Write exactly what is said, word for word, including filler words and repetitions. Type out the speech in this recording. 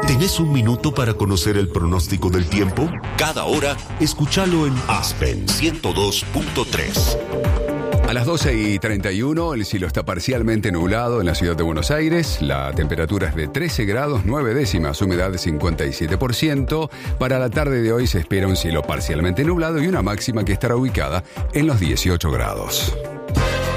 ¿Tenés un minuto para conocer el pronóstico del tiempo? Cada hora, escúchalo en Aspen ciento dos punto tres. A las doce y treinta y uno, el cielo está parcialmente nublado en la ciudad de Buenos Aires. La temperatura es de trece grados, nueve décimas, humedad de cincuenta y siete por ciento. Para la tarde de hoy se espera un cielo parcialmente nublado y una máxima que estará ubicada en los dieciocho grados.